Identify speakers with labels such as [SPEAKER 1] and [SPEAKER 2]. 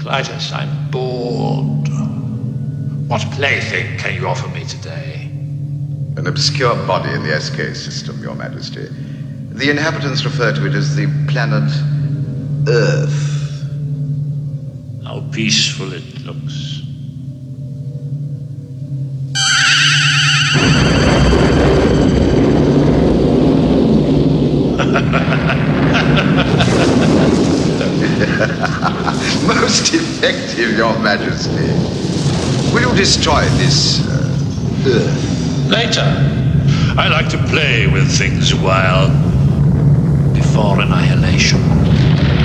[SPEAKER 1] Clytus, I'm bored. What plaything can you offer me today?
[SPEAKER 2] An obscure body in the SK system, Your Majesty. The inhabitants refer to it as the planet Earth.
[SPEAKER 1] How peaceful it looks.
[SPEAKER 2] Most effective, Your Majesty. Will you destroy this Earth?
[SPEAKER 1] Later. I like to play with things a while. Before annihilation.